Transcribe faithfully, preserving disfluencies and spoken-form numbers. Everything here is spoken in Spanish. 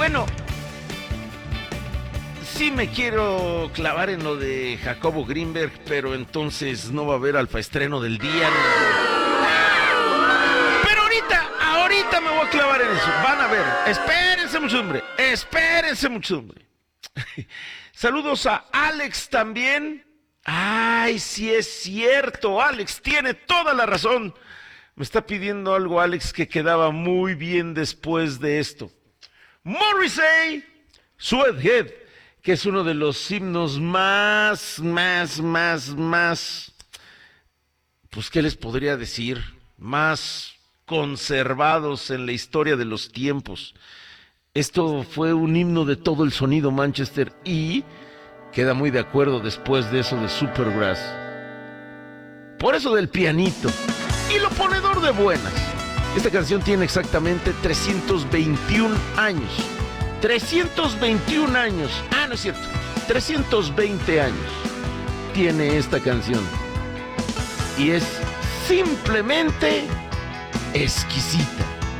Bueno, sí me quiero clavar en lo de Jacobo Greenberg, pero entonces no va a haber alfa estreno del día. Pero ahorita, ahorita me voy a clavar en eso. Van a ver, espérense mucho, hombre. Espérense mucho, hombre. Saludos a Alex también. Ay, sí es cierto, Alex tiene toda la razón. Me está pidiendo algo, Alex, que quedaba muy bien después de esto. Morrissey, Sweathead, que es uno de los himnos más, más, más, más, pues, ¿qué les podría decir? Más conservados en la historia de los tiempos. Esto fue un himno de todo el sonido Manchester y queda muy de acuerdo después de eso de Supergrass. Por eso del pianito y lo ponedor de buenas. Esta canción tiene exactamente trescientos veintiún años. trescientos veintiún años. Ah, no es cierto. trescientos veinte años tiene esta canción. Y es simplemente exquisita.